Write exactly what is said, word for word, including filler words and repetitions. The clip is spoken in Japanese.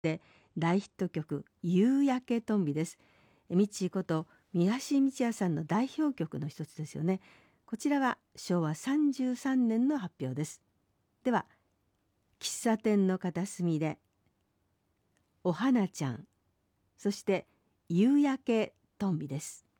で大ヒット曲夕焼けとんびです。ミッチーこと三橋美智也さんの代表曲の一つですよね。こちらはしょうわさんじゅうさんねんの発表です。では喫茶店の片隅でお花ちゃん、そして夕焼けとんびです。